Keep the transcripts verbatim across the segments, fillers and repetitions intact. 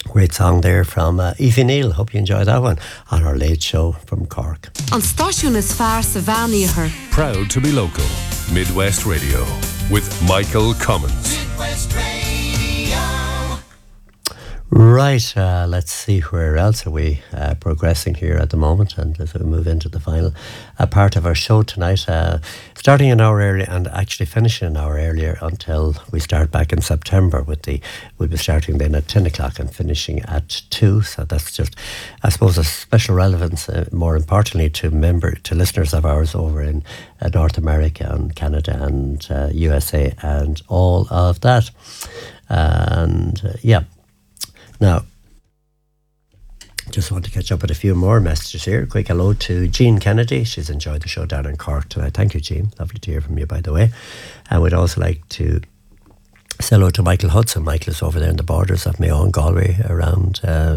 Great song there from uh, Aoife Neal. Hope you enjoyed that one on our late show from Cork. On Stáisiún is fearr sa bhean. Proud to be local. Midwest Radio with Michael Cummins. Midwest Radio. Right, uh, let's see where else are we uh, progressing here at the moment, and as we move into the final uh, part of our show tonight, uh, starting an hour earlier and actually finishing an hour earlier until we start back in September with the, we'll be starting then at ten o'clock and finishing at two, so that's just, I suppose, a special relevance, uh, more importantly to member, to listeners of ours over in uh, North America and Canada and uh, U S A and all of that, and uh, yeah. Now, just want to catch up with a few more messages here. Quick hello to Jean Kennedy. She's enjoyed the show down in Cork tonight. Thank you, Jean. Lovely to hear from you, by the way. And we'd also like to say hello to Michael Hudson. Michael is over there in the borders of Mayo and Galway, around uh,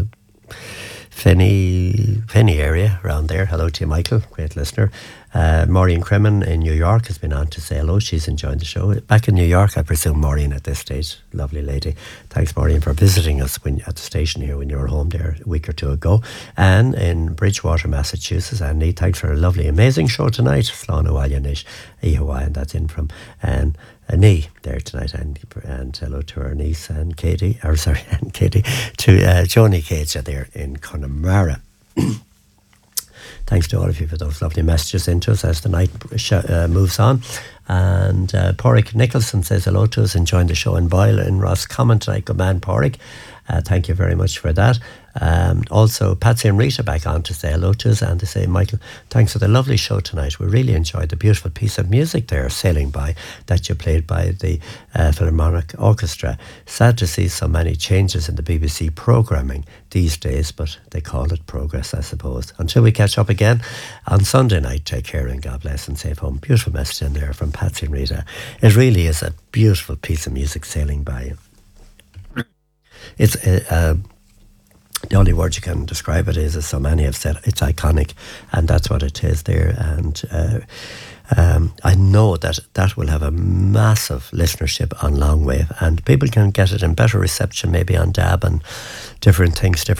Finney, Finney area, around there. Hello to you, Michael. Great listener. Uh, Maureen Cremin in New York has been on to say hello. She's enjoying the show. Back in New York, I presume, Maureen, at this stage. Lovely lady. Thanks, Maureen, for visiting us when at the station here when you were home there a week or two ago. Anne in Bridgewater, Massachusetts. And Annie, thanks for a lovely, amazing show tonight. Slán Uaillianish, Ihawa, and that's in from Anne. Annie there tonight, and and hello to her niece and Katie, or sorry, and Katie, to uh, Joni Cage there in Connemara. Thanks to all of you for those lovely messages into us as the night sh- uh, moves on. And uh, Porrick Nicholson says hello to us, enjoying the show in Boyle in Roscommon tonight. Good man, Porrick. Uh, thank you very much for that. Um, also, Patsy and Rita back on to say hello to us and to say, Michael, thanks for the lovely show tonight. We really enjoyed the beautiful piece of music there, Sailing By, that you played by the uh, Philharmonic Orchestra. Sad to see so many changes in the B B C programming these days, but they call it progress, I suppose. Until we catch up again on Sunday night, take care and God bless and safe home. Beautiful message in there from Patsy and Rita. It really is a beautiful piece of music, Sailing By. It's uh, uh, the only word you can describe it is, as so many have said, it's iconic, and that's what it is there. And uh, um, I know that that will have a massive listenership on Longwave, and people can get it in better reception maybe on D A B and different things, different